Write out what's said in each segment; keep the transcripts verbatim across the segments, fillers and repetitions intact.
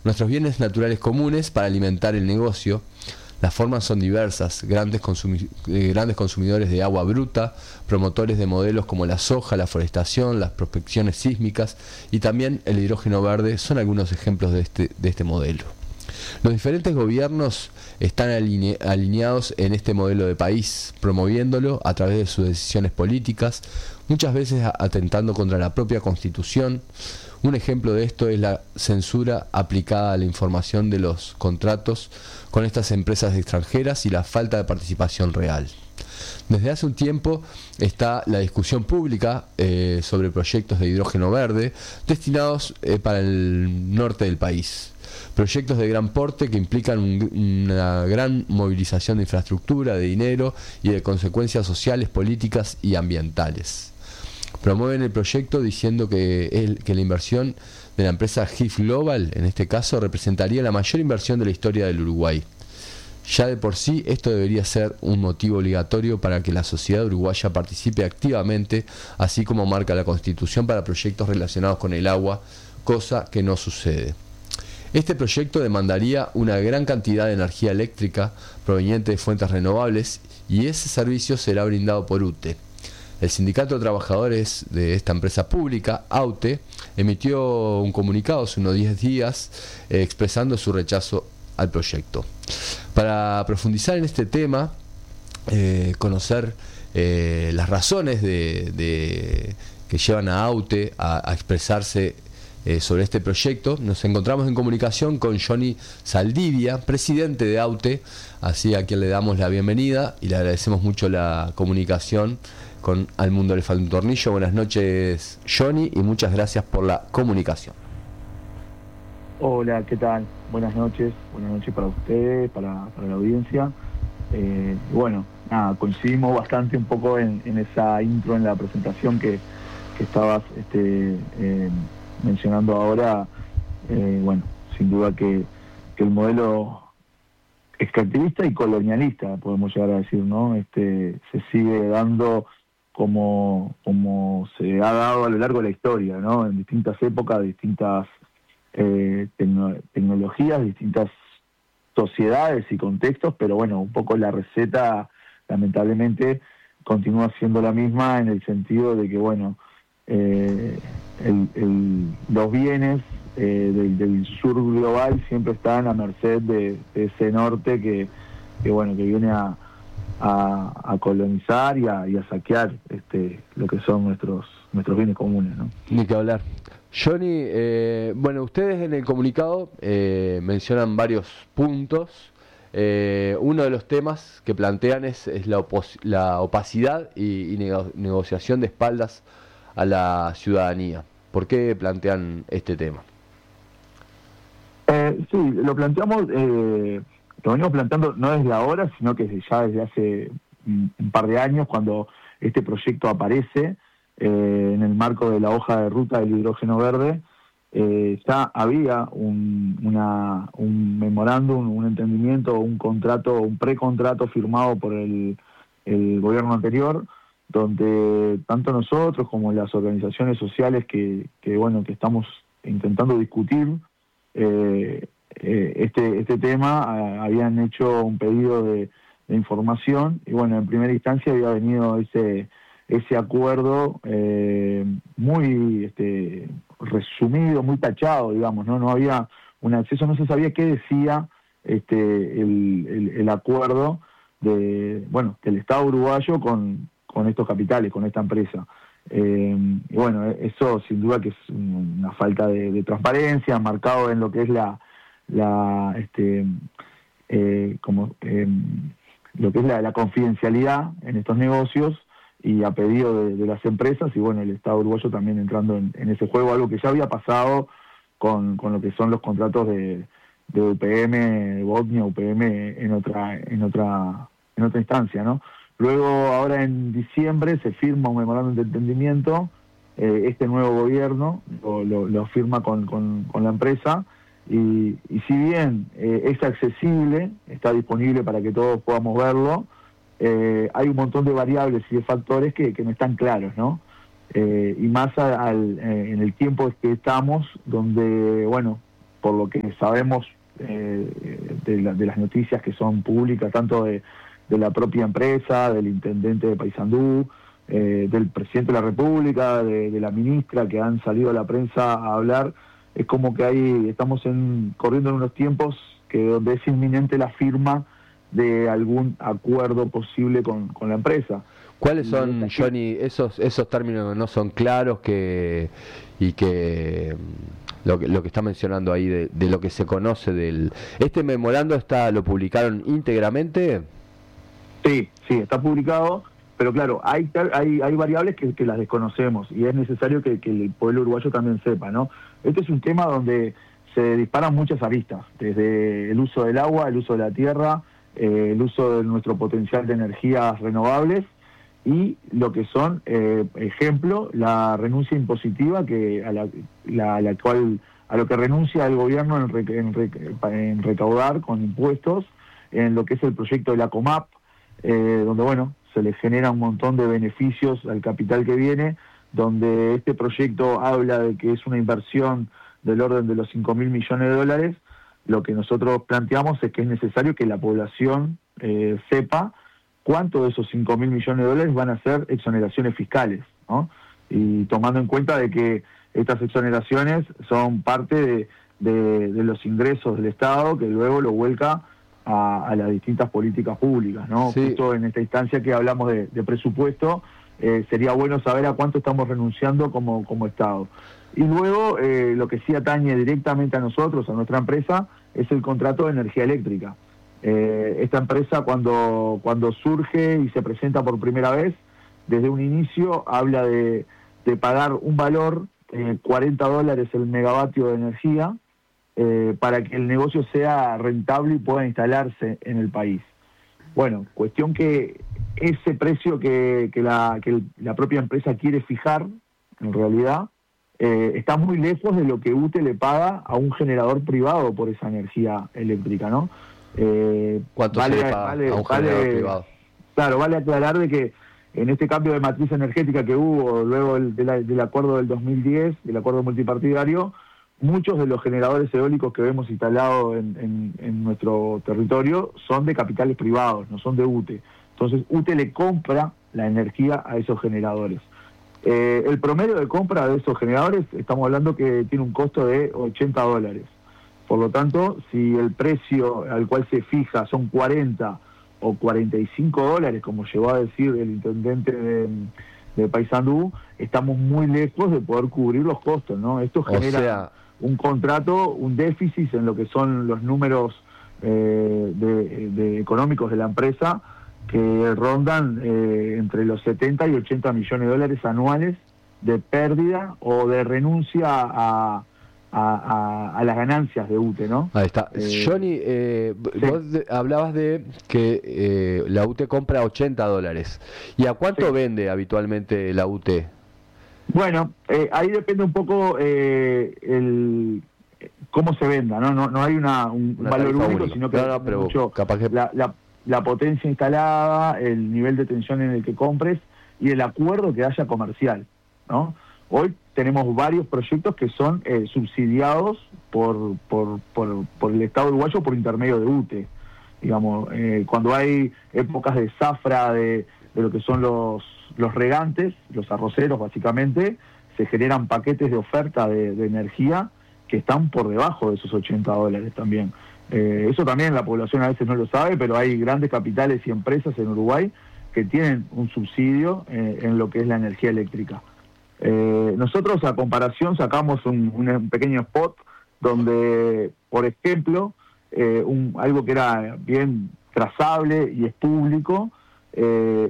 nuestros bienes naturales comunes para alimentar el negocio. Las formas son diversas, grandes, consumi- eh, grandes consumidores de agua bruta, promotores de modelos como la soja, la forestación, las prospecciones sísmicas y también el hidrógeno verde son algunos ejemplos de este, de este modelo. Los diferentes gobiernos están aline- alineados en este modelo de país, promoviéndolo a través de sus decisiones políticas, muchas veces atentando contra la propia Constitución. Un ejemplo de esto es la censura aplicada a la información de los contratos con estas empresas extranjeras y la falta de participación real. Desde hace un tiempo está la discusión pública eh, sobre proyectos de hidrógeno verde destinados eh, para el norte del país. Proyectos de gran porte que implican un, una gran movilización de infraestructura, de dinero y de consecuencias sociales, políticas y ambientales. Promueven el proyecto diciendo que, el, que la inversión de la empresa G I F Global, en este caso, representaría la mayor inversión de la historia del Uruguay. Ya de por sí, esto debería ser un motivo obligatorio para que la sociedad uruguaya participe activamente, así como marca la Constitución para proyectos relacionados con el agua, cosa que no sucede. Este proyecto demandaría una gran cantidad de energía eléctrica proveniente de fuentes renovables y ese servicio será brindado por U T E. El Sindicato de Trabajadores de esta empresa pública, AUTE, emitió un comunicado hace unos diez días eh, expresando su rechazo al proyecto. Para profundizar en este tema, eh, conocer eh, las razones de, de, que llevan a AUTE a, a expresarse eh, sobre este proyecto, nos encontramos en comunicación con Johnny Saldivia, presidente de AUTE, así a quien le damos la bienvenida y le agradecemos mucho la comunicación con Al Mundo le falta un tornillo. Buenas noches, Johnny, y muchas gracias por la comunicación. Hola, ¿qué tal? Buenas noches, buenas noches para ustedes, para, para la audiencia. Eh, bueno, nada, coincidimos bastante un poco en, en esa intro, en la presentación que, que estabas este, eh, mencionando ahora. Eh, bueno, sin duda que, que el modelo extractivista y colonialista, podemos llegar a decir, ¿no? Este, se sigue dando como, como se ha dado a lo largo de la historia, ¿no? En distintas épocas, distintas eh, tecno tecnologías, distintas sociedades y contextos, pero bueno, un poco la receta lamentablemente continúa siendo la misma en el sentido de que, bueno, eh, el, el, los bienes eh, del, del sur global siempre están a merced de, de ese norte que, que, bueno, que viene a A, a colonizar y a, y a saquear este, lo que son nuestros nuestros bienes comunes, ¿no? Ni que hablar. Johnny, eh, bueno, ustedes en el comunicado eh, mencionan varios puntos. Eh, uno de los temas que plantean es, es la, la opacidad y, y nego negociación de espaldas a la ciudadanía. ¿Por qué plantean este tema? Eh, sí, lo planteamos... Eh, Lo venimos planteando no desde ahora, sino que ya desde hace un, un par de años, cuando este proyecto aparece eh, en el marco de la hoja de ruta del hidrógeno verde. Eh, ya había un, una, un memorándum, un entendimiento, un contrato, un precontrato firmado por el, el gobierno anterior, donde tanto nosotros como las organizaciones sociales que, que bueno, que estamos intentando discutir eh, Eh, este este tema eh, habían hecho un pedido de, de información y bueno, en primera instancia había venido ese ese acuerdo eh, muy este, resumido, muy tachado, digamos, no no había un acceso, no se sabía qué decía este el, el, el acuerdo de bueno del Estado uruguayo con con estos capitales, con esta empresa. Eh, y bueno, eso sin duda que es una falta de, de transparencia, marcado en lo que es la la este eh, como eh, lo que es la, la confidencialidad en estos negocios y a pedido de, de las empresas, y bueno, el Estado uruguayo también entrando en, en ese juego, algo que ya había pasado con, con lo que son los contratos de, de U P M, de Botnia, U P M en otra en otra en otra instancia, ¿no? Luego, ahora en diciembre se firma un memorándum de entendimiento, eh, este nuevo gobierno lo, lo, lo firma con, con, con la empresa. Y, y si bien eh, es accesible, está disponible para que todos podamos verlo, eh, hay un montón de variables y de factores que, que no están claros, ¿no? Eh, y más a, al, eh, en el tiempo que estamos, donde, bueno, por lo que sabemos eh, de, la, de las noticias que son públicas, tanto de, de la propia empresa, del intendente de Paysandú, eh, del presidente de la República, de, de la ministra, que han salido a la prensa a hablar, es como que ahí estamos en, corriendo en unos tiempos que donde es inminente la firma de algún acuerdo posible con, con la empresa. ¿Cuáles son, Johnny, esos esos términos que no son claros que y que lo que lo que está mencionando ahí de, de lo que se conoce del este memorando está lo publicaron íntegramente? Sí, sí, está publicado, pero claro, hay hay, hay variables que, que las desconocemos y es necesario que, que el pueblo uruguayo también sepa, ¿no? Este es un tema donde se disparan muchas aristas, desde el uso del agua, el uso de la tierra, eh, el uso de nuestro potencial de energías renovables, y lo que son, eh, ejemplo, la renuncia impositiva que a la, la, la cual a lo que renuncia el gobierno en, rec, en, rec, en recaudar con impuestos, en lo que es el proyecto de la COMAP, eh, donde bueno se le genera un montón de beneficios al capital que viene, donde este proyecto habla de que es una inversión del orden de los cinco mil millones de dólares. Lo que nosotros planteamos es que es necesario que la población eh, sepa cuánto de esos cinco mil millones de dólares van a ser exoneraciones fiscales, ¿no? Y tomando en cuenta de que estas exoneraciones son parte de, de, de los ingresos del Estado que luego lo vuelca a, a las distintas políticas públicas, ¿no? Sí. Justo en esta instancia que hablamos de, de presupuesto, eh, sería bueno saber a cuánto estamos renunciando como, como Estado. Y luego, eh, lo que sí atañe directamente a nosotros, a nuestra empresa, es el contrato de energía eléctrica. Eh, esta empresa cuando, cuando surge y se presenta por primera vez, desde un inicio habla de, de pagar un valor, eh, cuarenta dólares el megavatio de energía, eh, para que el negocio sea rentable y pueda instalarse en el país. Bueno, cuestión que ese precio que, que, la, que el, la propia empresa quiere fijar, en realidad, eh, está muy lejos de lo que U T E le paga a un generador privado por esa energía eléctrica, ¿no? Eh, ¿Cuánto vale, se le paga vale, a un vale, generador privado? Claro, vale aclarar de que en este cambio de matriz energética que hubo luego del, de la, del acuerdo del dos mil diez, del acuerdo multipartidario, muchos de los generadores eólicos que vemos instalados en, en, en nuestro territorio son de capitales privados, no son de U T E. Entonces U T E le compra la energía a esos generadores. Eh, el promedio de compra de esos generadores, estamos hablando que tiene un costo de ochenta dólares. Por lo tanto, si el precio al cual se fija son cuarenta o cuarenta y cinco dólares, como llegó a decir el intendente de, de Paysandú, estamos muy lejos de poder cubrir los costos, ¿no? Esto genera, o sea, un contrato, un déficit en lo que son los números eh, de, de económicos de la empresa, que rondan eh, entre los setenta y ochenta millones de dólares anuales de pérdida o de renuncia a... A, a, a las ganancias de U T E, ¿no? Ahí está. Eh, Johnny, eh, sí. vos de, hablabas de que eh, la U T E compra ochenta dólares. ¿Y a cuánto sí. vende habitualmente la U T E? Bueno, eh, ahí depende un poco eh, el cómo se venda, ¿no? No, no hay una, un una valor único, único, sino que no, no, pero mucho capaz que... la, la, la potencia instalada, el nivel de tensión en el que compres y el acuerdo que haya comercial, ¿no? Hoy tenemos varios proyectos que son eh, subsidiados por, por, por, por el Estado uruguayo por intermedio de U T E. Digamos, eh, cuando hay épocas de zafra de, de lo que son los, los regantes, los arroceros básicamente, se generan paquetes de oferta de, de energía que están por debajo de esos ochenta dólares también. Eh, eso también la población a veces no lo sabe, pero hay grandes capitales y empresas en Uruguay que tienen un subsidio eh, en lo que es la energía eléctrica. Eh, nosotros a comparación sacamos un, un pequeño spot donde, por ejemplo, eh, un, algo que era bien trazable y es público, eh,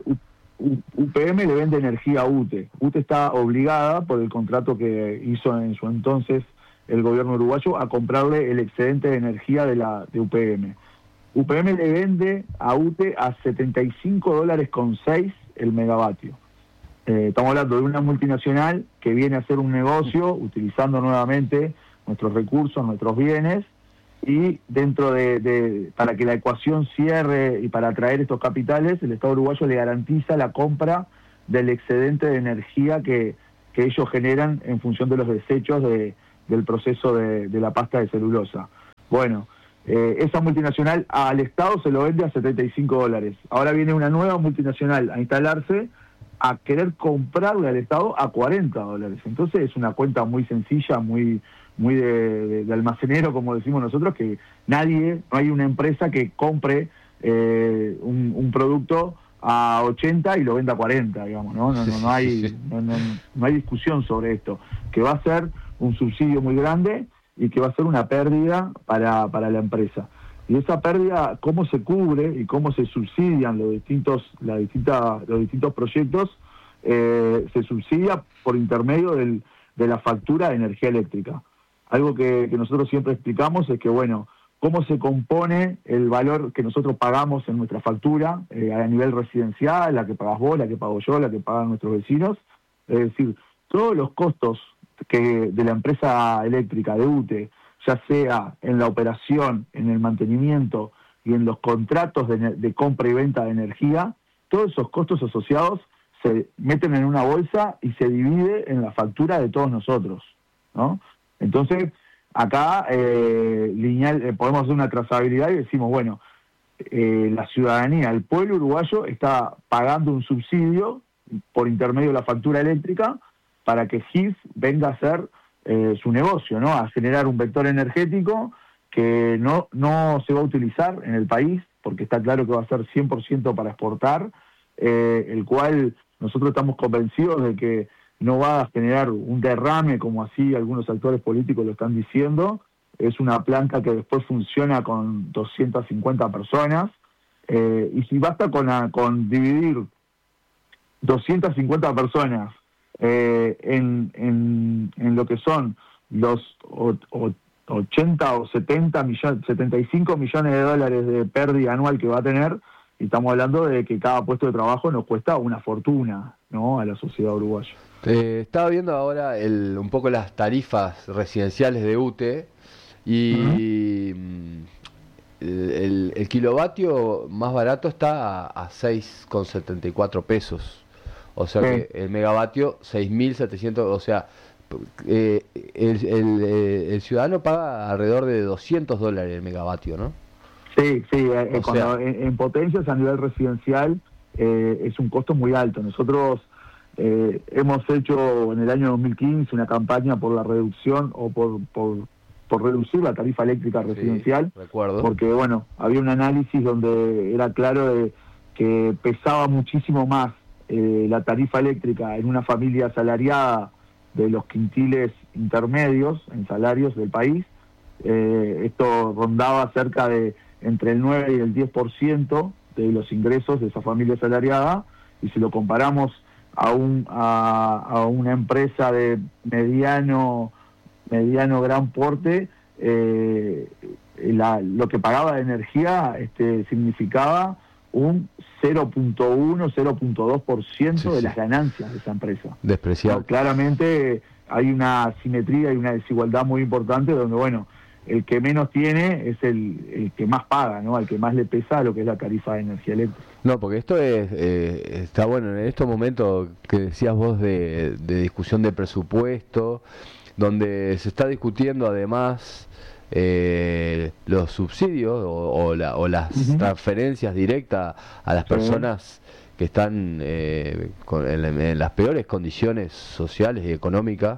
U P M le vende energía a U T E. U T E está obligada por el contrato que hizo en su entonces el gobierno uruguayo a comprarle el excedente de energía de la de U P M. U P M le vende a U T E a setenta y cinco dólares con seis el megavatio. Eh, estamos hablando de una multinacional que viene a hacer un negocio utilizando nuevamente nuestros recursos, nuestros bienes, y dentro de, de para que la ecuación cierre y para atraer estos capitales, el Estado uruguayo le garantiza la compra del excedente de energía que, que ellos generan en función de los desechos de, del proceso de, de la pasta de celulosa. Bueno, eh, esa multinacional al Estado se lo vende a setenta y cinco dólares. Ahora viene una nueva multinacional a instalarse, a querer comprarle al Estado a cuarenta dólares. Entonces es una cuenta muy sencilla, muy muy de, de, de almacenero, como decimos nosotros, que nadie, no hay una empresa que compre eh, un, un producto a ochenta y lo venda a cuarenta, digamos, ¿no? No, no, no, hay, no, no, no hay discusión sobre esto, que va a ser un subsidio muy grande y que va a ser una pérdida para, para la empresa. Y esa pérdida, ¿cómo se cubre y cómo se subsidian los distintos, la distinta, los distintos proyectos? Eh, se subsidia por intermedio del, de la factura de energía eléctrica. Algo que, que nosotros siempre explicamos es que, bueno, cómo se compone el valor que nosotros pagamos en nuestra factura eh, a nivel residencial, la que pagas vos, la que pago yo, la que pagan nuestros vecinos. Es decir, todos los costos que de la empresa eléctrica, de U T E, ya sea en la operación, en el mantenimiento y en los contratos de, de compra y venta de energía, todos esos costos asociados se meten en una bolsa y se divide en la factura de todos nosotros, ¿no? Entonces, acá eh, lineal, eh, podemos hacer una trazabilidad y decimos, bueno, eh, la ciudadanía, el pueblo uruguayo está pagando un subsidio por intermedio de la factura eléctrica para que G I S venga a hacer eh, su negocio, ¿no? A generar un vector energético que no, no se va a utilizar en el país, porque está claro que va a ser cien por ciento para exportar, eh, el cual nosotros estamos convencidos de que no va a generar un derrame como así algunos actores políticos lo están diciendo. Es una planta que después funciona con doscientas cincuenta personas, eh, y si basta con, a, con dividir doscientas cincuenta personas eh, en, en, en lo que son los o, o, ochenta o setenta millones, setenta y cinco millones de dólares de pérdida anual que va a tener, y estamos hablando de que cada puesto de trabajo nos cuesta una fortuna, ¿no?, a la sociedad uruguaya. Eh, estaba viendo ahora el, un poco las tarifas residenciales de U T E y uh-huh. el, el, el kilovatio más barato está a, a seis con setenta y cuatro pesos, o sea sí. que el megavatio seis mil setecientos, o sea, eh, el, el, el ciudadano paga alrededor de doscientos dólares el megavatio, ¿no? Sí, sí, eh, cuando, en, en potencias a nivel residencial eh, es un costo muy alto. Nosotros Eh, hemos hecho en el año dos mil quince una campaña por la reducción o por, por, por reducir la tarifa eléctrica residencial, sí, recuerdo. Porque bueno, había un análisis donde era claro de que pesaba muchísimo más eh, la tarifa eléctrica en una familia asalariada de los quintiles intermedios en salarios del país. Eh, esto rondaba cerca de entre el nueve y el diez por ciento de los ingresos de esa familia asalariada, y si lo comparamos a un a, a una empresa de mediano mediano gran porte, eh, la, lo que pagaba de energía este, significaba un cero punto uno, cero punto dos por ciento sí, de sí. las ganancias de esa empresa. Despreciable. No, claramente hay una asimetría y una desigualdad muy importante donde, bueno, el que menos tiene es el, el que más paga, ¿no? Al que más le pesa lo que es la tarifa de energía eléctrica. No, porque esto es eh, está bueno en estos momentos que decías vos de, de discusión de presupuesto, donde se está discutiendo además eh, los subsidios o, o, la, o las uh-huh. transferencias directas a las personas uh-huh. que están eh, con, en, en las peores condiciones sociales y económicas.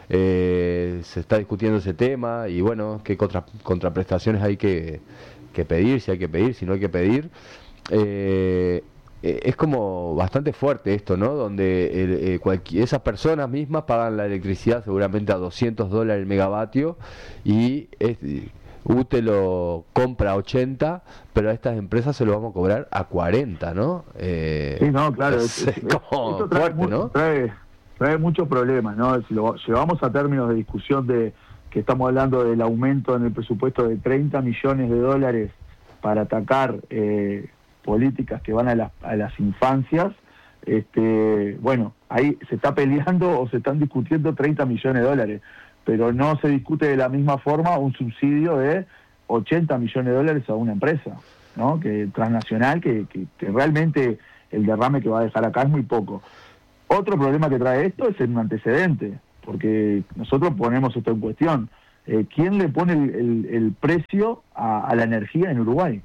Eh, se está discutiendo ese tema y bueno, qué contra, contraprestaciones hay que, que pedir, si hay que pedir, si no hay que pedir. Eh, eh, es como bastante fuerte esto, ¿no? Donde el, eh, cualquier, esas personas mismas pagan la electricidad seguramente a doscientos dólares el megavatio y es, U T E lo compra a ochenta, pero a estas empresas se lo vamos a cobrar a cuarenta, ¿no? Eh, sí, no, claro. Es, es, es como esto trae, fuerte, ¿no? Trae, trae muchos problemas, ¿no? Si lo llevamos a términos de discusión de que estamos hablando del aumento en el presupuesto de treinta millones de dólares para atacar eh, políticas que van a las, a las infancias, este, bueno, ahí se está peleando o se están discutiendo treinta millones de dólares, pero no se discute de la misma forma un subsidio de ochenta millones de dólares a una empresa, ¿no? Que transnacional, que, que, que realmente el derrame que va a dejar acá es muy poco. Otro problema que trae esto es un antecedente, porque nosotros ponemos esto en cuestión. Eh, ¿Quién le pone el, el, el precio a, a la energía en Uruguay?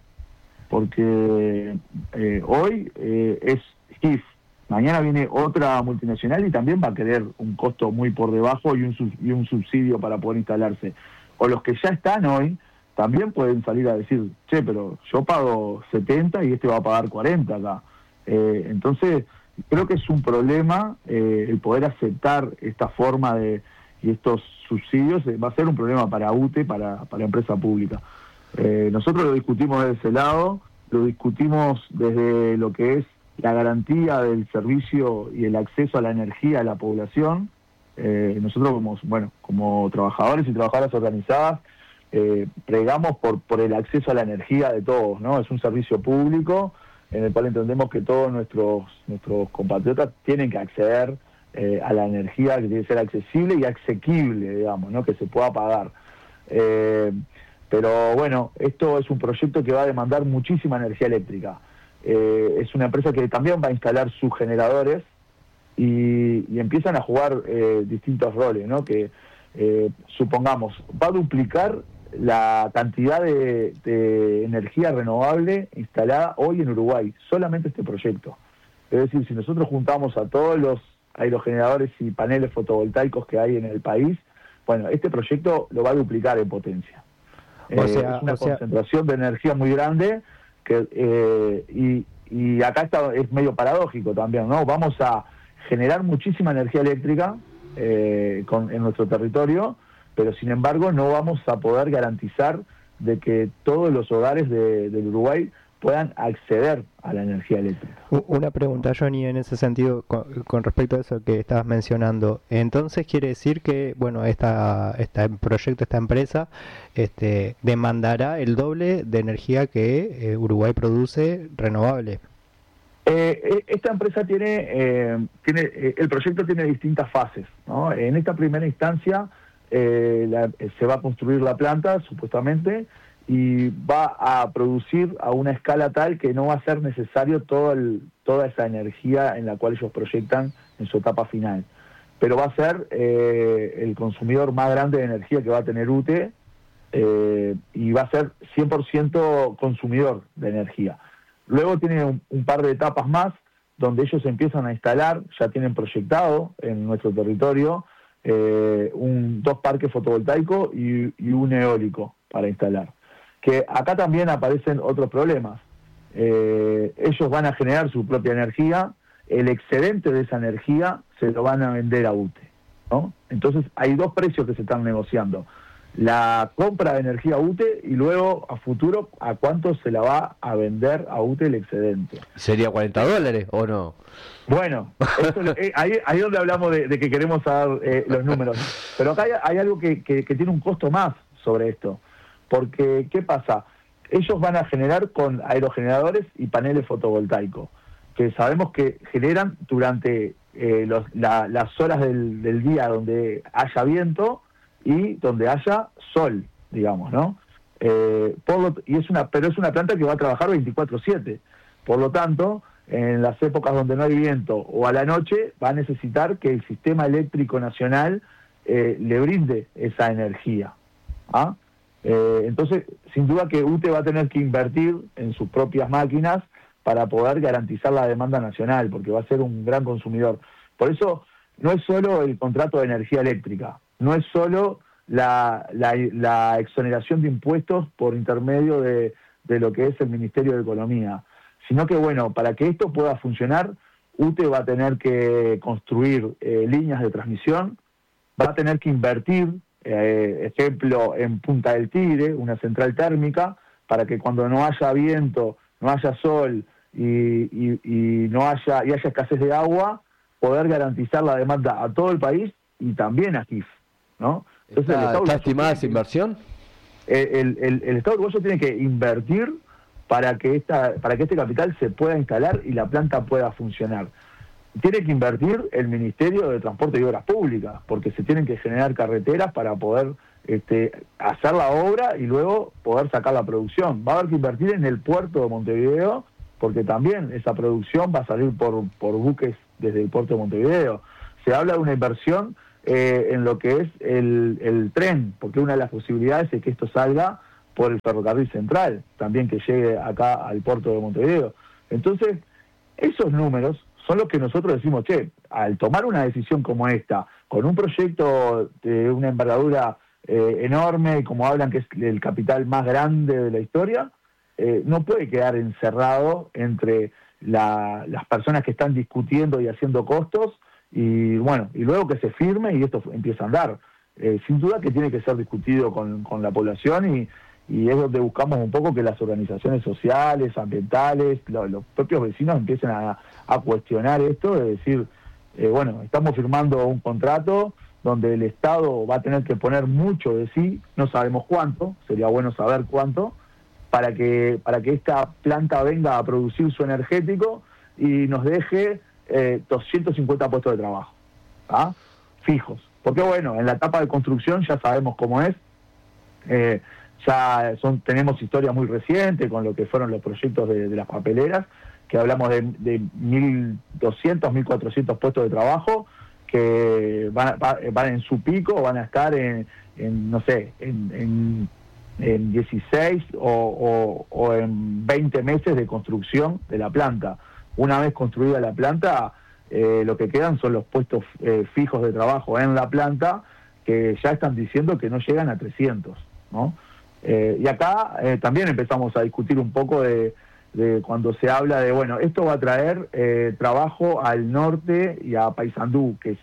Porque eh, hoy eh, es G I F, mañana viene otra multinacional y también va a querer un costo muy por debajo y un, y un subsidio para poder instalarse. O los que ya están hoy también pueden salir a decir, che, pero yo pago setenta y este va a pagar cuarenta acá. Eh, entonces, creo que es un problema eh, el poder aceptar esta forma de y estos subsidios, eh, va a ser un problema para U T E, para, para empresa pública. Eh, nosotros lo discutimos desde ese lado, lo discutimos desde lo que es la garantía del servicio y el acceso a la energía a la población. Eh, nosotros como, bueno, como trabajadores y trabajadoras organizadas, eh, pregamos por, por el acceso a la energía de todos, ¿no? Es un servicio público en el cual entendemos que todos nuestros, nuestros compatriotas tienen que acceder Eh, a la energía, que tiene que ser accesible y asequible, digamos, ¿no? Que se pueda pagar. Eh, pero bueno, esto es un proyecto que va a demandar muchísima energía eléctrica. Eh, es una empresa que también va a instalar sus generadores y, y empiezan a jugar eh, distintos roles, ¿no? Que eh, supongamos, va a duplicar la cantidad de, de energía renovable instalada hoy en Uruguay, solamente este proyecto. Es decir, si nosotros juntamos a todos los aerogeneradores y paneles fotovoltaicos que hay en el país, bueno, este proyecto lo va a duplicar en potencia. O eh, sea, es una o sea... concentración de energía muy grande que eh, y, y acá está, es medio paradójico también, ¿no? Vamos a generar muchísima energía eléctrica eh, con, en nuestro territorio, pero sin embargo no vamos a poder garantizar de que todos los hogares de, del Uruguay puedan acceder a la energía eléctrica. Una pregunta, Johnny, en ese sentido, con, con respecto a eso que estabas mencionando. Entonces quiere decir que, bueno, esta, este proyecto, esta empresa, este, demandará el doble de energía que eh, Uruguay produce renovable. Eh, esta empresa tiene, eh, tiene eh, el proyecto tiene distintas fases, ¿no? En esta primera instancia eh, la, se va a construir la planta, supuestamente, y va a producir a una escala tal que no va a ser necesario todo el, toda esa energía en la cual ellos proyectan en su etapa final. Pero va a ser eh, el consumidor más grande de energía que va a tener U T E eh, y va a ser cien por ciento consumidor de energía. Luego tiene un, un par de etapas más donde ellos empiezan a instalar, ya tienen proyectado en nuestro territorio eh, un, dos parques fotovoltaicos y, y un eólico para instalar. Que acá también aparecen otros problemas. Eh, ellos van a generar su propia energía, el excedente de esa energía se lo van a vender a U T E, ¿no? Entonces hay dos precios que se están negociando. La compra de energía a U T E y luego a futuro a cuánto se la va a vender a U T E el excedente. ¿Sería cuarenta dólares o no? Bueno, eso, eh, ahí ahí donde hablamos de, de que queremos dar eh, los números. Pero acá hay, hay algo que, que, que tiene un costo más sobre esto. Porque, ¿qué pasa? Ellos van a generar con aerogeneradores y paneles fotovoltaicos, que sabemos que generan durante eh, los, la, las horas del, del día donde haya viento y donde haya sol, digamos, ¿no? Eh, por lo, y es una, pero es una planta que va a trabajar veinticuatro siete. Por lo tanto, en las épocas donde no hay viento o a la noche, va a necesitar que el sistema eléctrico nacional eh, le brinde esa energía. ¿Ah? Eh, entonces, sin duda que U T E va a tener que invertir en sus propias máquinas para poder garantizar la demanda nacional, porque va a ser un gran consumidor. Por eso, no es solo el contrato de energía eléctrica, no es solo la, la, la exoneración de impuestos por intermedio de, de lo que es el Ministerio de Economía, sino que, bueno, para que esto pueda funcionar, U T E va a tener que construir eh, líneas de transmisión, va a tener que invertir, Eh, ejemplo, en Punta del Tigre, una central térmica, para que cuando no haya viento, no haya sol y, y, y no haya y haya escasez de agua, poder garantizar la demanda a todo el país y también a G I F, ¿no? Entonces, ¿Está, ¿está estimada esa inversión? El, el, el Estado uruguayo tiene que invertir para que esta para que este capital se pueda instalar y la planta pueda funcionar. Tiene que invertir el Ministerio de Transporte y Obras Públicas, porque se tienen que generar carreteras para poder este, hacer la obra y luego poder sacar la producción. Va a haber que invertir en el puerto de Montevideo, porque también esa producción va a salir por, por buques desde el puerto de Montevideo. Se habla de una inversión eh, en lo que es el, el tren, porque una de las posibilidades es que esto salga por el ferrocarril central, también que llegue acá al puerto de Montevideo. Entonces, esos números son los que nosotros decimos, che, al tomar una decisión como esta, con un proyecto de una envergadura eh, enorme, como hablan que es el capital más grande de la historia, eh, no puede quedar encerrado entre la, las personas que están discutiendo y haciendo costos, y bueno, y luego que se firme y esto empieza a andar. Eh, sin duda que tiene que ser discutido con, con la población, y, y es donde buscamos un poco que las organizaciones sociales, ambientales, lo, los propios vecinos empiecen a, a cuestionar esto, de decir, eh, bueno, estamos firmando un contrato donde el Estado va a tener que poner mucho de sí, no sabemos cuánto, sería bueno saber cuánto, para que, para que esta planta venga a producir su energético y nos deje eh, doscientos cincuenta puestos de trabajo, ¿ah? Fijos. Porque bueno, en la etapa de construcción ya sabemos cómo es, eh, ya son, tenemos historia muy reciente con lo que fueron los proyectos de, de las papeleras, que hablamos de, de mil doscientos, mil cuatrocientos puestos de trabajo, que van, van en su pico, van a estar en, en no sé, en, en, en dieciséis o, o, o en veinte meses de construcción de la planta. Una vez construida la planta, eh, lo que quedan son los puestos eh, fijos de trabajo en la planta, que ya están diciendo que no llegan a trescientos, ¿no? Eh, y acá eh, también empezamos a discutir un poco de, de cuando se habla de, bueno, esto va a traer eh, trabajo al norte y a Paysandú, que es,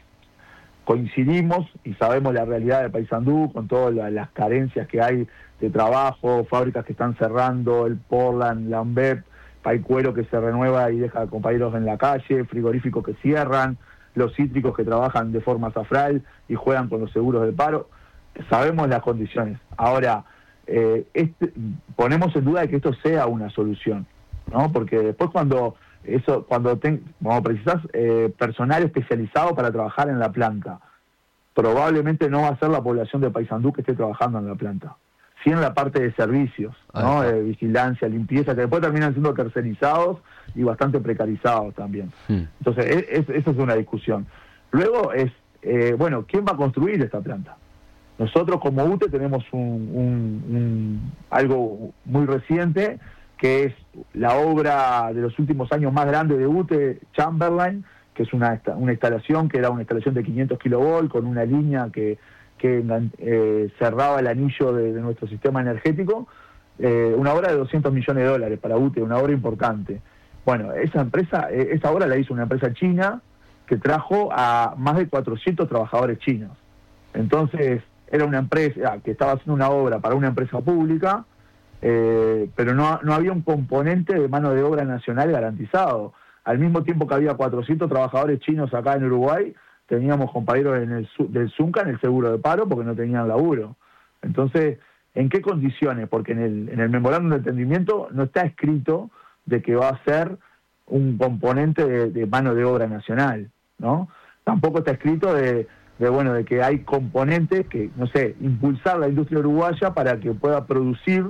coincidimos y sabemos la realidad de Paysandú, con todas la, las carencias que hay de trabajo, fábricas que están cerrando, el Portland, la ANBEP, Paicuero que se renueva y deja a compañeros en la calle, frigoríficos que cierran, los cítricos que trabajan de forma zafral y juegan con los seguros de paro. Sabemos las condiciones. Ahora, eh, este, ponemos en duda de que esto sea una solución, ¿no? Porque después cuando eso cuando ten, como precisás eh, personal especializado para trabajar en la planta, probablemente no va a ser la población de Paysandú que esté trabajando en la planta, sí en la parte de servicios, ¿no? Eh, vigilancia, limpieza, que después terminan siendo tercerizados y bastante precarizados también. Mm. Entonces, es, es, esa es una discusión. Luego es, eh, bueno, ¿quién va a construir esta planta? Nosotros como U T E tenemos un, un, un, algo muy reciente, que es la obra de los últimos años más grande de U T E, Chamberlain, que es una, una instalación que era una instalación de quinientos kilovolts con una línea que que eh, cerraba el anillo de, de nuestro sistema energético, eh, una obra de doscientos millones de dólares para U T E, una obra importante. Bueno, esa empresa, eh, esa obra la hizo una empresa china que trajo a más de cuatrocientos trabajadores chinos. Entonces, era una empresa que estaba haciendo una obra para una empresa pública, eh, pero no, no había un componente de mano de obra nacional garantizado. Al mismo tiempo que había cuatrocientos trabajadores chinos acá en Uruguay, teníamos compañeros en el, del Zunca en el seguro de paro porque no tenían laburo. Entonces, ¿en qué condiciones? Porque en el, en el memorándum de entendimiento no está escrito de que va a ser un componente de, de mano de obra nacional, ¿no? Tampoco está escrito de, de, bueno, de que hay componentes que, no sé, impulsar la industria uruguaya para que pueda producir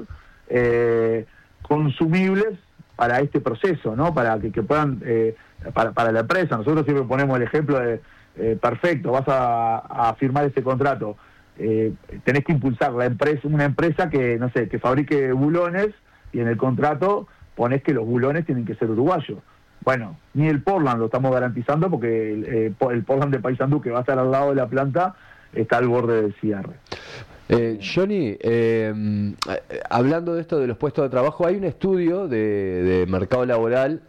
eh, consumibles para este proceso, ¿no? Para que, que puedan, eh, para, para la empresa. Nosotros siempre ponemos el ejemplo de Eh, perfecto, vas a, a firmar ese contrato, eh, tenés que impulsar la empresa, una empresa que, no sé, que fabrique bulones, y en el contrato ponés que los bulones tienen que ser uruguayos. Bueno, ni el Portland lo estamos garantizando porque el, eh, el Portland de Paysandú, que va a estar al lado de la planta, está al borde del cierre. Eh, Johnny, eh, hablando de esto de los puestos de trabajo, hay un estudio de, de mercado laboral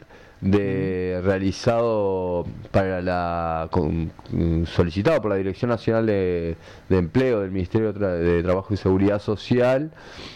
de realizado para la con, solicitado por la Dirección Nacional de, de Empleo del Ministerio de, Tra de Trabajo y Seguridad Social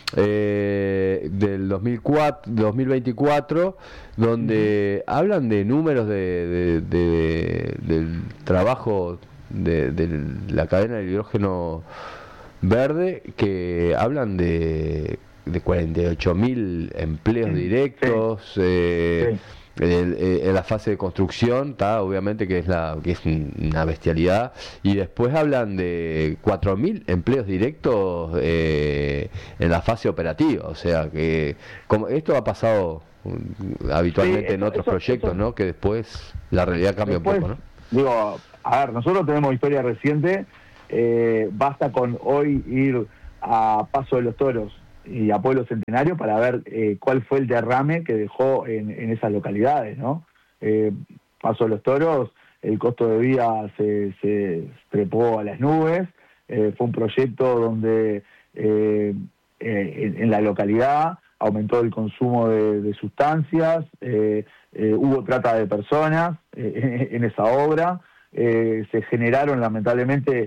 eh, del dos mil cuatro, dos mil veinticuatro, donde uh-huh. hablan de números de, de, de, de del trabajo de, de la cadena del hidrógeno verde, que hablan de, de cuarenta y ocho mil empleos sí. directos. Sí. Eh, sí. En, en la fase de construcción está obviamente que es la que es una bestialidad, y después hablan de cuatro mil empleos directos eh, en la fase operativa, o sea que como esto ha pasado habitualmente sí, eso, en otros eso, proyectos, eso, ¿no? Que después la realidad cambia después, un poco, ¿no? Digo, a ver, nosotros tenemos historia reciente, eh, basta con hoy ir a Paso de los Toros y a Pueblo Centenario para ver eh, cuál fue el derrame que dejó en, en esas localidades, ¿no? Eh, Paso de los Toros, el costo de vida se, se trepó a las nubes, eh, fue un proyecto donde eh, eh, en, en la localidad aumentó el consumo de, de sustancias, eh, eh, hubo trata de personas eh, en, en esa obra, eh, se generaron lamentablemente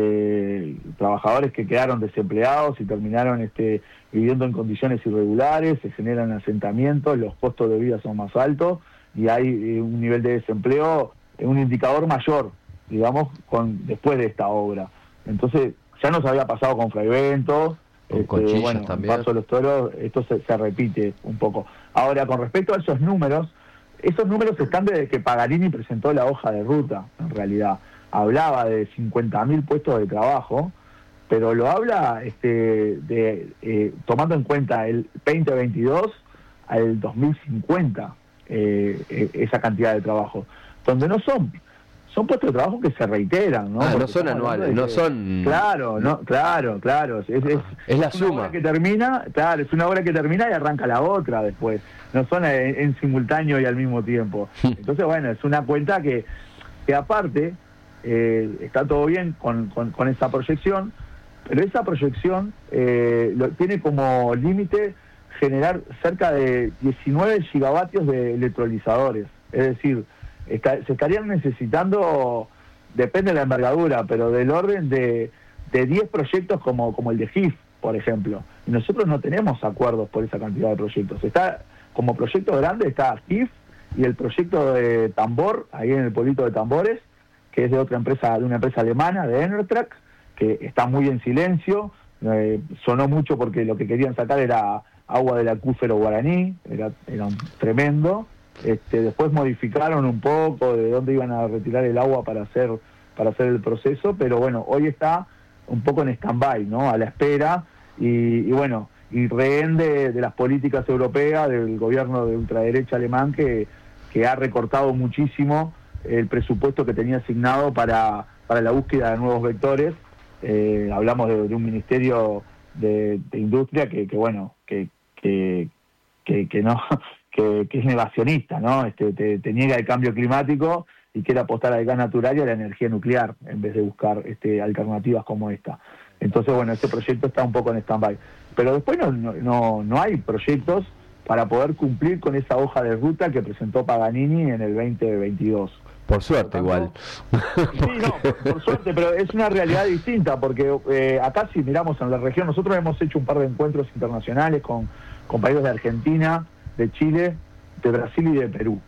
eh, trabajadores que quedaron desempleados y terminaron este, viviendo en condiciones irregulares, se generan asentamientos, los costos de vida son más altos y hay eh, un nivel de desempleo, eh, un indicador mayor, digamos, con después de esta obra. Entonces, ya nos había pasado con Fraiventos, este, bueno, en Paso de los Toros, esto se, se repite un poco. Ahora, con respecto a esos números, esos números están desde que Paganini presentó la hoja de ruta, en realidad. Hablaba de cincuenta mil puestos de trabajo, pero lo habla este, de eh, tomando en cuenta el veinte veintidós al dos mil cincuenta, eh, eh, esa cantidad de trabajo, donde no son son puestos de trabajo que se reiteran, ¿no? Ah, no son anuales, no que, son... Claro, no, claro, claro. Es, es, es la es suma. Una obra que termina, claro, es una obra que termina y arranca la otra después. No son en, en simultáneo y al mismo tiempo. Entonces, bueno, es una cuenta que, que aparte, eh, está todo bien con, con, con esa proyección, pero esa proyección eh, lo, tiene como límite generar cerca de diecinueve gigavatios de electrolizadores. Es decir, Está, se estarían necesitando, depende de la envergadura, pero del orden de, de diez proyectos como, como el de G I F, por ejemplo. Y nosotros no tenemos acuerdos por esa cantidad de proyectos. Está como proyecto grande está G I F y el proyecto de Tambor, ahí en el pueblito de Tambores, que es de otra empresa, de una empresa alemana, de Enertrack, que está muy en silencio. Eh, sonó mucho porque lo que querían sacar era agua del acuífero guaraní, era, era un tremendo. Este, después modificaron un poco de dónde iban a retirar el agua para hacer para hacer el proceso, pero bueno, hoy está un poco en stand-by, ¿no? A la espera y, y bueno, y rehén de, de las políticas europeas, del gobierno de ultraderecha alemán que, que ha recortado muchísimo el presupuesto que tenía asignado para, para la búsqueda de nuevos vectores. Eh, hablamos de, de un ministerio de, de industria que, que bueno, que, que, que, que no... Que, que es negacionista, ¿no? Este, te, te niega el cambio climático y quiere apostar al gas natural y a la energía nuclear en vez de buscar este, alternativas como esta. Entonces, bueno, este proyecto está un poco en stand-by. Pero después no, no, no, no hay proyectos para poder cumplir con esa hoja de ruta que presentó Paganini en el veinte veintidós. Por suerte, por tanto, igual. Sí, no, por, por suerte, pero es una realidad distinta, porque eh, acá si miramos en la región, nosotros hemos hecho un par de encuentros internacionales con compañeros de Argentina, de Chile, de Brasil y de Perú.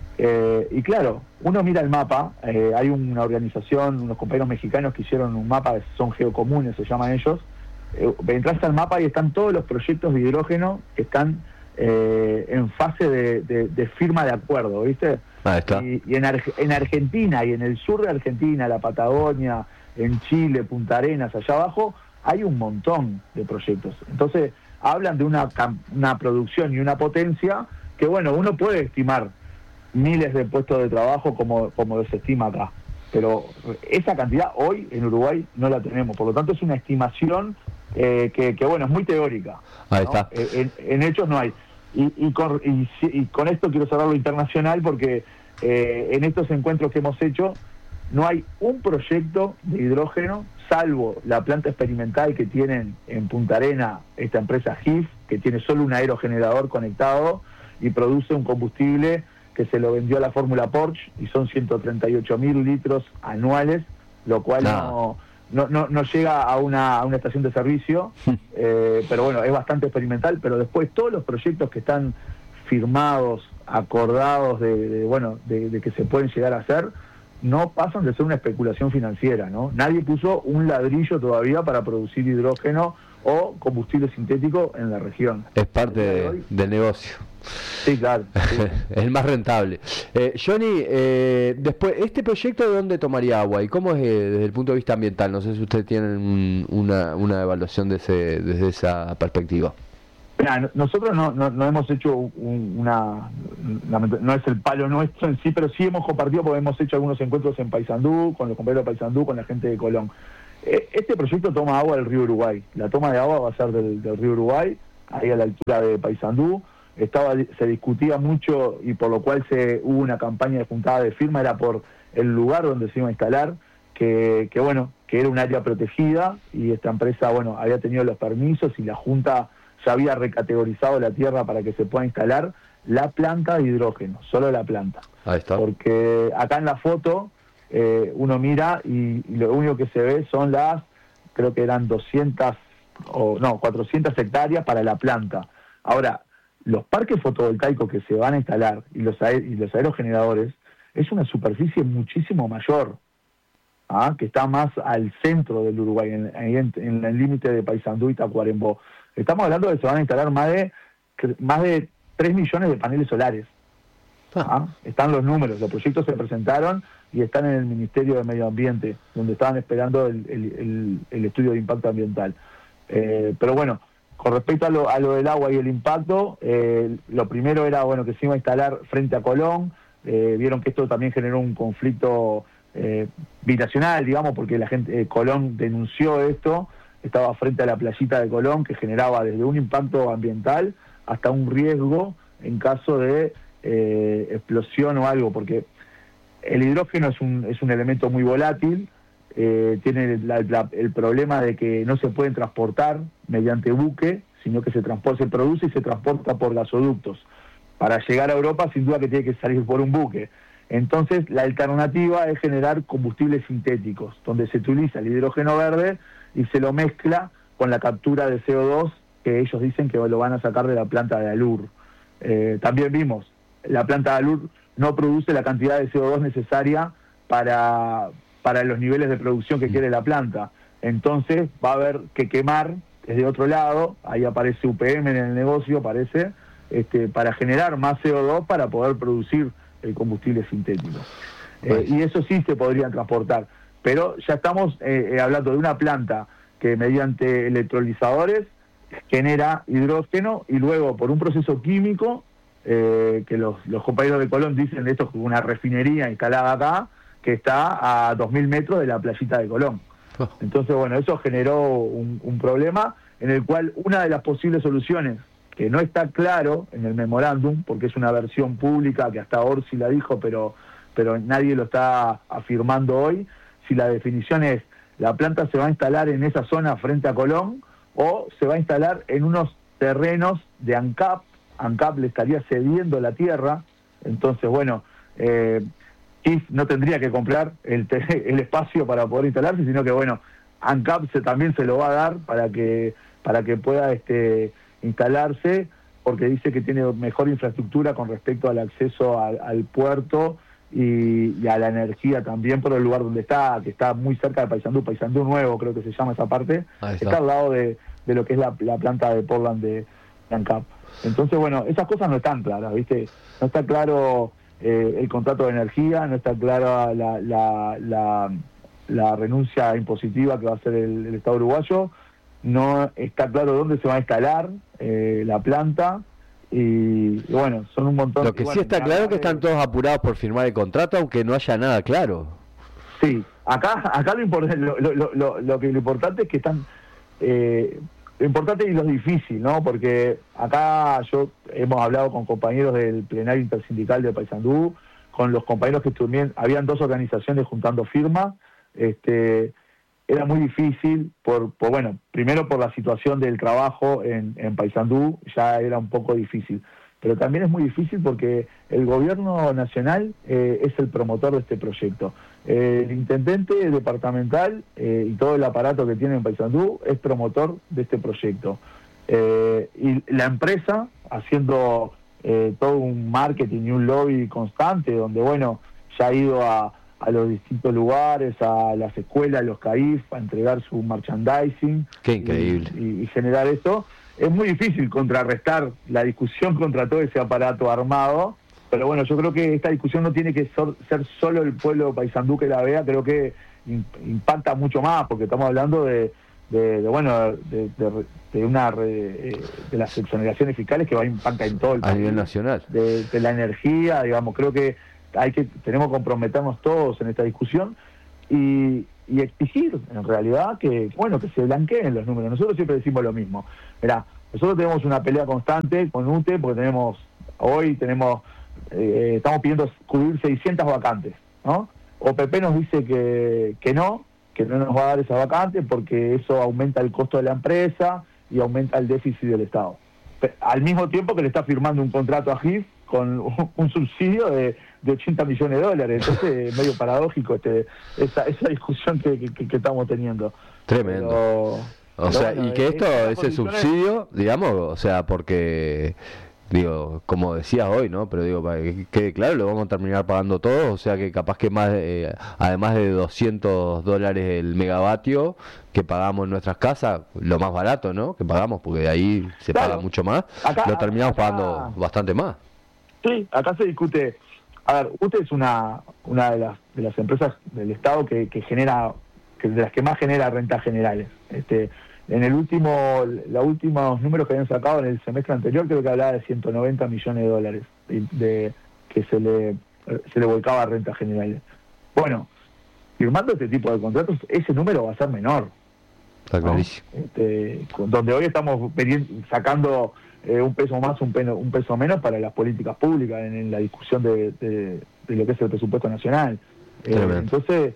Eh, y claro, uno mira el mapa, eh, hay una organización, unos compañeros mexicanos que hicieron un mapa, son geocomunes, se llaman ellos. Eh, entras al mapa y están todos los proyectos de hidrógeno que están eh, en fase de, de, de firma de acuerdo, ¿viste? Ahí está. Y, y en, Ar en Argentina y en el sur de Argentina, la Patagonia, en Chile, Punta Arenas, allá abajo, hay un montón de proyectos. Entonces, hablan de una, una producción y una potencia que, bueno, uno puede estimar miles de puestos de trabajo como, como se estima acá, pero esa cantidad hoy en Uruguay no la tenemos, por lo tanto es una estimación eh, que, que, bueno, es muy teórica. Ahí ¿no? está. En, en hechos no hay. Y, y, con, y, y con esto quiero cerrar lo internacional porque eh, en estos encuentros que hemos hecho no hay un proyecto de hidrógeno, salvo la planta experimental que tienen en Punta Arena esta empresa G I F, que tiene solo un aerogenerador conectado y produce un combustible que se lo vendió a la Fórmula Porsche y son ciento treinta y ocho mil litros anuales, lo cual no, no, no, no llega a una, a una estación de servicio, eh, pero bueno, es bastante experimental, pero después todos los proyectos que están firmados, acordados de, de bueno, de, de que se pueden llegar a hacer, no pasan de ser una especulación financiera, ¿no? Nadie puso un ladrillo todavía para producir hidrógeno o combustible sintético en la región. Es parte de, del negocio. Sí, claro. Sí. Es el más rentable. Eh, Johnny, eh, después, ¿este proyecto de dónde tomaría agua? ¿Y cómo es eh, desde el punto de vista ambiental? No sé si ustedes tienen un, una, una evaluación de ese, desde esa perspectiva. Mirá, nosotros no, no, no hemos hecho un, una, no es el palo nuestro en sí, pero sí hemos compartido porque hemos hecho algunos encuentros en Paysandú, con los compañeros de Paysandú, con la gente de Colón. Este proyecto toma agua del río Uruguay. La toma de agua va a ser del, del río Uruguay, ahí a la altura de Paysandú. Estaba, se discutía mucho y por lo cual se hubo una campaña de juntada de firma, era por el lugar donde se iba a instalar, que, que bueno, que era un área protegida y esta empresa, bueno, había tenido los permisos y la Junta ya había recategorizado la tierra para que se pueda instalar la planta de hidrógeno, solo la planta. Ahí está. Porque acá en la foto eh, uno mira y, y lo único que se ve son las, creo que eran doscientas, o no, cuatrocientas hectáreas para la planta. Ahora, los parques fotovoltaicos que se van a instalar y los, aer y los aerogeneradores es una superficie muchísimo mayor, ¿ah? Que está más al centro del Uruguay, en, en, en el límite de Paysandú y Tacuarembó. Estamos hablando de que se van a instalar más de más de tres millones de paneles solares. ¿Ah? Están los números, los proyectos se presentaron y están en el Ministerio de Medio Ambiente, donde estaban esperando el, el, el, el estudio de impacto ambiental. Eh, pero bueno, con respecto a lo, a lo del agua y el impacto, eh, lo primero era bueno que se iba a instalar frente a Colón. Eh, vieron que esto también generó un conflicto eh, binacional, digamos, porque la gente eh, Colón denunció esto. Estaba frente a la playita de Colón, que generaba desde un impacto ambiental hasta un riesgo en caso de eh, explosión o algo, porque el hidrógeno es un, es un elemento muy volátil, eh, tiene la, la, el problema de que no se pueden transportar mediante buque, sino que se, transporta, se produce y se transporta por gasoductos. Para llegar a Europa, sin duda que tiene que salir por un buque. Entonces, la alternativa es generar combustibles sintéticos, donde se utiliza el hidrógeno verde y se lo mezcla con la captura de C O dos que ellos dicen que lo van a sacar de la planta de Alur. Eh, también vimos, la planta de Alur no produce la cantidad de C O dos necesaria para, para los niveles de producción que quiere la planta. Entonces va a haber que quemar desde otro lado, ahí aparece U P M en el negocio, parece, este, para generar más C O dos para poder producir el combustible sintético. Eh, y eso sí se podrían transportar. Pero ya estamos eh, hablando de una planta que mediante electrolizadores genera hidrógeno y luego por un proceso químico, eh, que los, los compañeros de Colón dicen de esto es una refinería instalada acá, que está a dos mil metros de la playita de Colón. Entonces, bueno, eso generó un, un problema en el cual una de las posibles soluciones, que no está claro en el memorándum, porque es una versión pública que hasta Orsi la dijo, pero, pero nadie lo está afirmando hoy, si la definición es la planta se va a instalar en esa zona frente a Colón o se va a instalar en unos terrenos de ANCAP. ANCAP le estaría cediendo la tierra, entonces bueno, eh, I F no tendría que comprar el, el espacio para poder instalarse, sino que bueno, ANCAP se, también se lo va a dar para que, para que pueda este, instalarse, porque dice que tiene mejor infraestructura con respecto al acceso al, al puerto y, y a la energía también por el lugar donde está, que está muy cerca de Paysandú, Paysandú Nuevo creo que se llama esa parte, está. está al lado de, de lo que es la, la planta de Portland de, de ANCAP. Entonces bueno, esas cosas no están claras, ¿viste? No está claro eh, el contrato de energía, no está clara la, la, la, la renuncia impositiva que va a hacer el, el Estado uruguayo, no está claro dónde se va a instalar eh, la planta. Y, y bueno, son un montón. Lo que y, sí bueno, está claro es que están todos apurados por firmar el contrato, aunque no haya nada claro. Sí, acá acá lo, import lo, lo, lo, lo que lo importante es que están eh, lo importante y lo difícil, ¿no? Porque acá yo hemos hablado con compañeros del plenario intersindical de Paysandú, con los compañeros que estuvieron, habían dos organizaciones juntando firmas, este era muy difícil, por, por bueno, primero por la situación del trabajo en, en Paysandú, ya era un poco difícil, pero también es muy difícil porque el gobierno nacional eh, es el promotor de este proyecto. Eh, el intendente departamental eh, y todo el aparato que tiene en Paysandú es promotor de este proyecto. Eh, y la empresa, haciendo eh, todo un marketing y un lobby constante, donde, bueno, ya ha ido a a los distintos lugares, a las escuelas, a los C A I F, a entregar su merchandising. Qué increíble. Y, y, y generar esto. Es muy difícil contrarrestar la discusión contra todo ese aparato armado, pero bueno, yo creo que esta discusión no tiene que ser, ser solo el pueblo de Paysandú que la vea, creo que in, impacta mucho más, porque estamos hablando de, de, de bueno, de, de, de una de, de las exoneraciones fiscales que va a impactar en todo el país. A nivel nacional. De, de la energía, digamos, creo que hay que tenemos que comprometernos todos en esta discusión y, y exigir, en realidad, que bueno que se blanqueen los números. Nosotros siempre decimos lo mismo. Mirá, nosotros tenemos una pelea constante con U T E porque tenemos, hoy tenemos, eh, estamos pidiendo cubrir seiscientas vacantes, ¿no? O P P nos dice que, que no, que no nos va a dar esas vacantes porque eso aumenta el costo de la empresa y aumenta el déficit del Estado. Al mismo tiempo que le está firmando un contrato a G I F con un, un subsidio de, de ochenta millones de dólares. Entonces es medio paradójico este, esa, esa discusión que, que, que estamos teniendo. Tremendo. Pero, o pero sea, bueno, y que esto, ese condiciones... subsidio, digamos, o sea, porque... Digo, como decías hoy, ¿no? Pero digo, para que quede claro, lo vamos a terminar pagando todos, o sea que capaz que más, eh, además de doscientos dólares el megavatio que pagamos en nuestras casas, lo más barato, ¿no? Que pagamos, porque de ahí se claro. paga mucho más, Acá, lo terminamos acá, pagando bastante más. Sí, acá se discute, a ver, U T E es una una de las de las empresas del Estado que, que genera, que de las que más genera rentas generales. Este En el último, los últimos números que habían sacado en el semestre anterior, creo que hablaba de ciento noventa millones de dólares de, de que se le se le volcaba a rentas generales. Bueno, firmando este tipo de contratos, ese número va a ser menor. Está clarísimo. ¿No? Este, donde hoy estamos sacando eh, un peso más, un, peno, un peso menos para las políticas públicas en, en la discusión de, de, de lo que es el presupuesto nacional. Eh, entonces,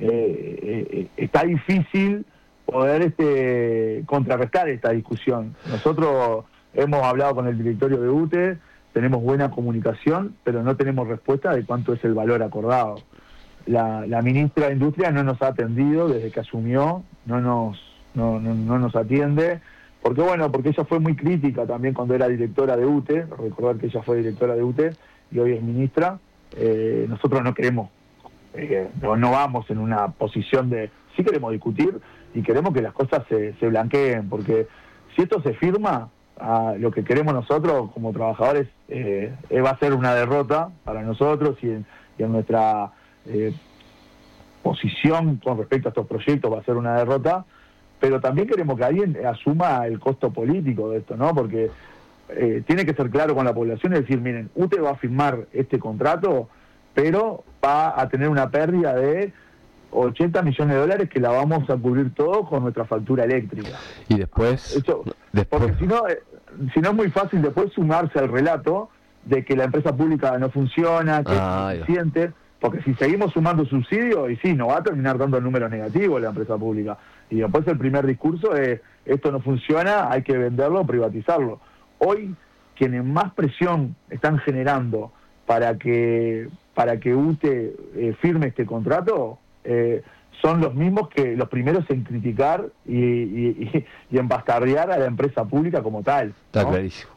eh, eh, está difícil poder este contrarrestar esta discusión. Nosotros hemos hablado con el directorio de U T E, tenemos buena comunicación, pero no tenemos respuesta de cuánto es el valor acordado. La, la ministra de Industria no nos ha atendido desde que asumió, no nos, no, no, no nos atiende, porque bueno, porque ella fue muy crítica también cuando era directora de U T E, recordar que ella fue directora de U T E y hoy es ministra. Eh, nosotros no queremos, eh, no, no vamos en una posición de, sí queremos discutir, y queremos que las cosas se, se blanqueen, porque si esto se firma, a lo que queremos nosotros como trabajadores eh, eh, va a ser una derrota para nosotros y en, y en nuestra eh, posición con respecto a estos proyectos va a ser una derrota, pero también queremos que alguien asuma el costo político de esto, ¿no? Porque eh, tiene que ser claro con la población y decir, miren, U T E va a firmar este contrato, pero va a tener una pérdida de ochenta millones de dólares que la vamos a cubrir todo con nuestra factura eléctrica. Y después... Eso, después... Porque si no, si no es muy fácil después sumarse al relato de que la empresa pública no funciona, que ah, es ineficiente, porque si seguimos sumando subsidios, y sí, nos va a terminar dando números negativos la empresa pública. Y después el primer discurso es, esto no funciona, hay que venderlo o privatizarlo. Hoy, quienes más presión están generando para que, para que U T E eh, firme este contrato, Eh, son los mismos que los primeros en criticar y, y, y en bastardear a la empresa pública como tal, ¿no? Está clarísimo.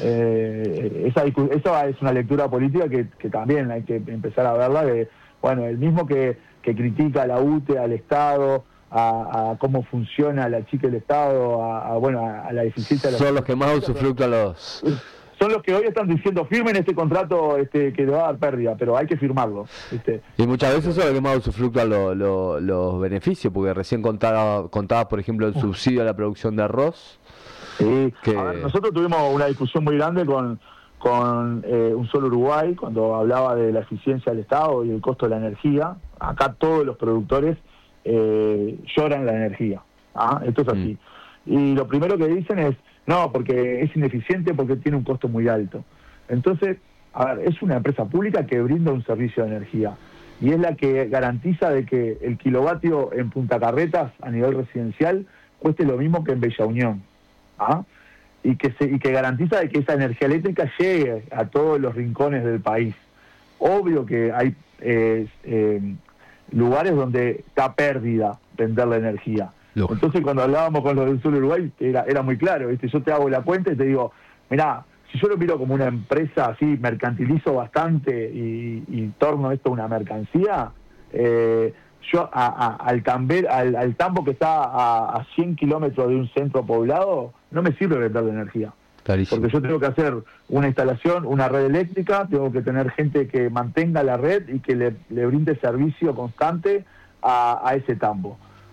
Eh, esa, esa es una lectura política que, que también hay que empezar a verla, de, bueno, el mismo que, que critica a la U T E, al Estado, a, a cómo funciona la chica del Estado, a, a bueno a, a la eficiencia de la... Son los que más usufructúan los... Son los que hoy están diciendo, firmen este contrato este, que le va a dar pérdida, pero hay que firmarlo. ¿Viste? Y muchas veces son los que más usufructúan los, los, los beneficios, porque recién contaba, contaba, por ejemplo, el subsidio a la producción de arroz. Sí, que... a ver, nosotros tuvimos una discusión muy grande con, con eh, Un Solo Uruguay, cuando hablaba de la eficiencia del Estado y el costo de la energía. Acá todos los productores eh, lloran la energía. ¿Ah? Esto es así. Mm. Y lo primero que dicen es, no, porque es ineficiente, porque tiene un costo muy alto. Entonces, a ver, es una empresa pública que brinda un servicio de energía y es la que garantiza de que el kilovatio en Punta Carretas a nivel residencial cueste lo mismo que en Bella Unión. ¿Ah? Y que se, y que garantiza de que esa energía eléctrica llegue a todos los rincones del país. Obvio que hay eh, eh, lugares donde está pérdida vender la energía. Lógico. Entonces cuando hablábamos con los del sur de Uruguay era, era muy claro, ¿viste? Yo te hago la cuenta y te digo, mirá, si yo lo miro como una empresa así, mercantilizo bastante y, y torno esto a una mercancía, eh, yo a, a, al, tamber, al, al tambo que está a, a cien kilómetros de un centro poblado, no me sirve vender de energía. Clarísimo. Porque yo tengo que hacer una instalación, una red eléctrica, tengo que tener gente que mantenga la red y que le, le brinde servicio constante a, a ese tambo.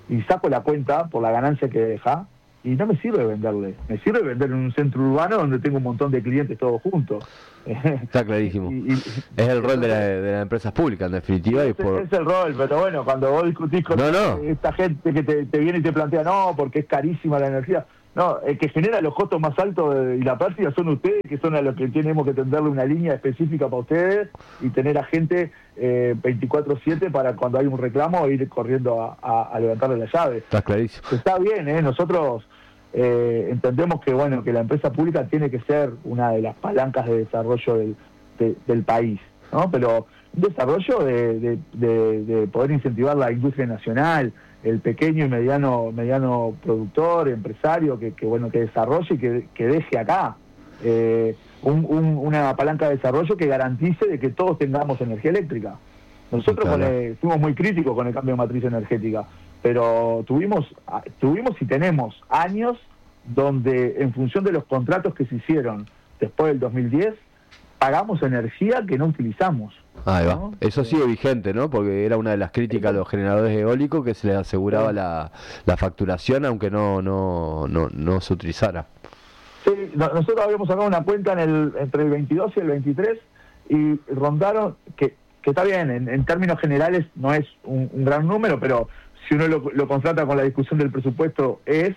y saco la cuenta por la ganancia que deja, y no me sirve venderle, me sirve vender en un centro urbano donde tengo un montón de clientes todos juntos. Está clarísimo. Y, y, es el rol de, la, de las empresas públicas, en definitiva. Es, y por... es el rol, pero bueno, cuando vos discutís con no, no. esta gente que te, te viene y te plantea, no, porque es carísima la energía. No, el que genera los costos más altos de, y la pérdida son ustedes, que son a los que tenemos que tenderle una línea específica para ustedes y tener a gente eh, veinticuatro siete para cuando hay un reclamo ir corriendo a, a, a levantarle la llave. Está clarísimo. Está bien, ¿eh? Nosotros eh, entendemos que bueno que la empresa pública tiene que ser una de las palancas de desarrollo del, de, del país, ¿no? Pero un desarrollo de, de, de, de poder incentivar la industria nacional, el pequeño y mediano mediano productor, empresario, que, que bueno que desarrolle y que, que deje acá eh, un, un, una palanca de desarrollo que garantice de que todos tengamos energía eléctrica. Nosotros claro. con el, fuimos muy críticos con el cambio de matriz energética, pero tuvimos tuvimos y tenemos años donde en función de los contratos que se hicieron después del dos mil diez pagamos energía que no utilizamos. Ahí va. ¿no? Eso sigue vigente, ¿no? Porque era una de las críticas a los generadores eólicos que se les aseguraba sí. la, la facturación aunque no no no, no se utilizara. Sí, no, nosotros habíamos sacado una cuenta en el entre el veintidós y el veintitrés y rondaron, que, que está bien, en, en términos generales no es un, un gran número, pero si uno lo, lo contrata con la discusión del presupuesto es,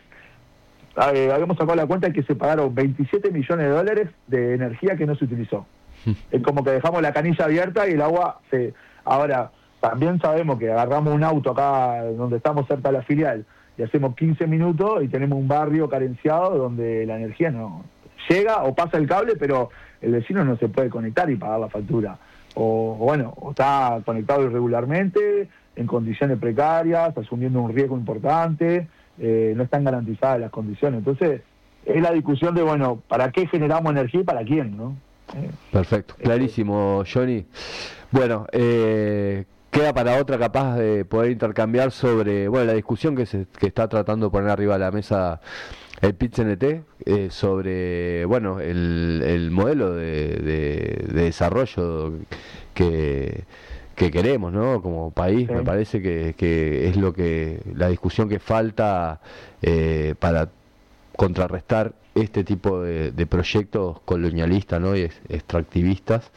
eh, habíamos sacado la cuenta en que se pagaron veintisiete millones de dólares de energía que no se utilizó. Es como que dejamos la canilla abierta y el agua se... Ahora, también sabemos que agarramos un auto acá donde estamos cerca de la filial y hacemos quince minutos y tenemos un barrio carenciado donde la energía no llega o pasa el cable, pero el vecino no se puede conectar y pagar la factura. O, o bueno, o está conectado irregularmente, en condiciones precarias, asumiendo un riesgo importante, eh, no están garantizadas las condiciones. Entonces, es la discusión de, bueno, ¿para qué generamos energía y para quién, no? Perfecto, clarísimo, Johnny. Bueno, eh, queda para otra capaz de poder intercambiar sobre, bueno, la discusión que se que está tratando de poner arriba de la mesa el P I T C N T eh, sobre, bueno, el, el modelo de, de, de desarrollo que que queremos, ¿no? Como país, sí. Me parece que, que es lo que la discusión que falta eh, para contrarrestar este tipo de, de proyectos colonialistas, ¿no? Y extractivistas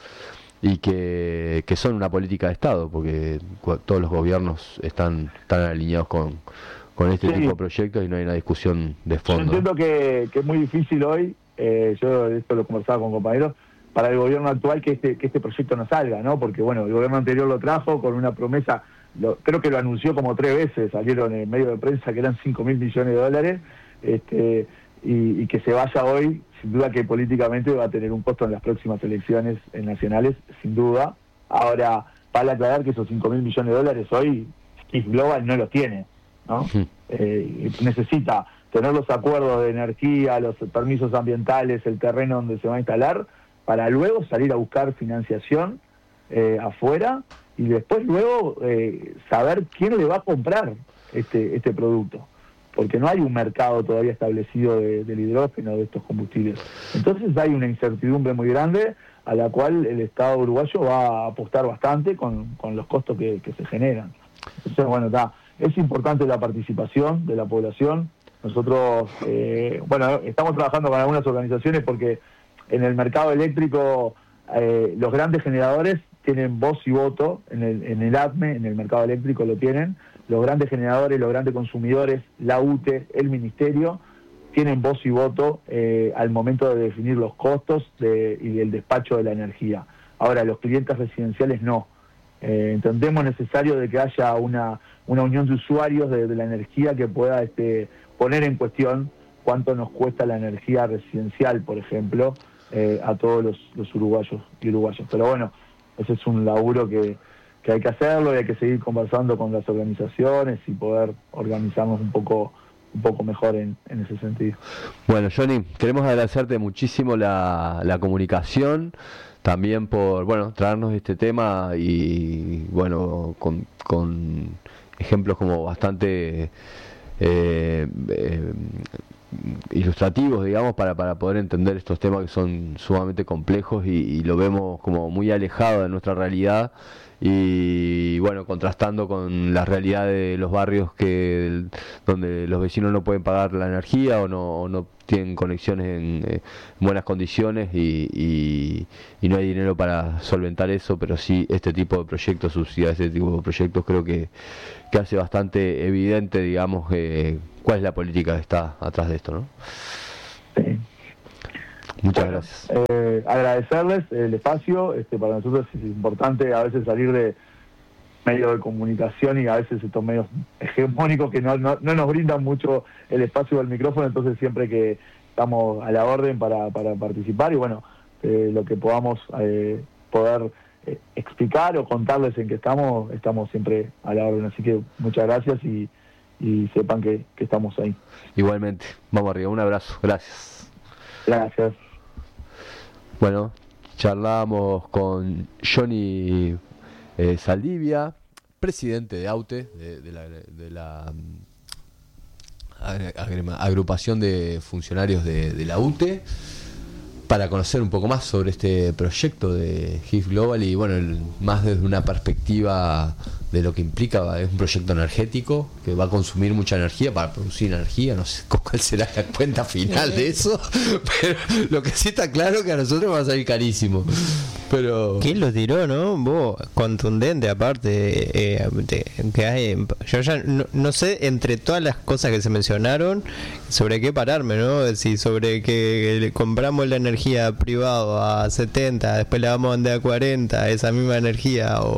y que, que son una política de Estado, porque todos los gobiernos están, están alineados con, con este sí. tipo de proyectos y no hay una discusión de fondo. Yo entiendo que, que es muy difícil hoy, eh, yo esto lo conversaba con compañeros, para el gobierno actual que este, que este proyecto no salga, ¿no? Porque bueno, el gobierno anterior lo trajo con una promesa, lo, creo que lo anunció como tres veces, salieron en medio de prensa que eran cinco mil millones de dólares, este Y, y que se vaya hoy, sin duda que políticamente va a tener un costo en las próximas elecciones nacionales, sin duda. Ahora, vale aclarar que esos cinco mil millones de dólares hoy, Kiss Global no los tiene, ¿no? Sí. Eh, necesita tener los acuerdos de energía, los permisos ambientales, el terreno donde se va a instalar, para luego salir a buscar financiación eh, afuera y después luego eh, saber quién le va a comprar este, este producto. Porque no hay un mercado todavía establecido de, del hidrógeno, de estos combustibles. Entonces hay una incertidumbre muy grande a la cual el Estado uruguayo va a apostar bastante con, con los costos que, que se generan. Entonces, bueno, está, es importante la participación de la población. Nosotros, eh, bueno, estamos trabajando con algunas organizaciones porque en el mercado eléctrico eh, los grandes generadores tienen voz y voto, en el, en el A D M E, en el mercado eléctrico lo tienen, los grandes generadores, los grandes consumidores, la U T E, el Ministerio, tienen voz y voto eh, al momento de definir los costos de, y el despacho de la energía. Ahora, los clientes residenciales no. Eh, entendemos necesario de que haya una, una unión de usuarios de, de la energía que pueda este, poner en cuestión cuánto nos cuesta la energía residencial, por ejemplo, eh, a todos los, los uruguayos y uruguayos. Pero bueno, ese es un laburo que... que hay que hacerlo y hay que seguir conversando con las organizaciones y poder organizarnos un poco un poco mejor en, en ese sentido. Bueno, Johnny, queremos agradecerte muchísimo la, la comunicación, también por, bueno, traernos este tema y, bueno, con, con ejemplos como bastante eh, eh, ilustrativos, digamos, para, para poder entender estos temas que son sumamente complejos y, y lo vemos como muy alejado de nuestra realidad y bueno, contrastando con la realidad de los barrios que donde los vecinos no pueden pagar la energía o no, o no tienen conexiones en eh, buenas condiciones y, y, y no hay dinero para solventar eso, pero sí este tipo de proyectos, subsidiar este tipo de proyectos, creo que, que hace bastante evidente, digamos, eh, cuál es la política que está atrás de esto, ¿no? Sí. Muchas Bueno, gracias. Eh, agradecerles el espacio. Este, para nosotros es importante a veces salir de medios de comunicación y a veces estos medios hegemónicos que no, no, no nos brindan mucho el espacio del micrófono, entonces siempre que estamos a la orden para, para participar y bueno, eh, lo que podamos eh, poder eh, explicar o contarles en qué estamos, estamos siempre a la orden. Así que muchas gracias y, y sepan que, que estamos ahí. Igualmente, vamos arriba, un abrazo, gracias. Gracias. Bueno, charlamos con Johnny eh, Saldivia, presidente de AUTE, de, de la, de la um, agrupación de funcionarios de, de la U T E, para conocer un poco más sobre este proyecto de G I F Global y bueno, el, más desde una perspectiva de lo que implica. Es un proyecto energético que va a consumir mucha energía para producir energía. No sé cuál será la cuenta final de eso, pero lo que sí está claro es que a nosotros va a salir carísimo. Pero ¿quién lo tiró, no? Vos, contundente aparte, eh, de, que hay, yo ya no, no sé entre todas las cosas que se mencionaron sobre qué pararme, ¿no? Si sobre que compramos la energía privada a setenta, después la vamos a vender a cuarenta, esa misma energía, o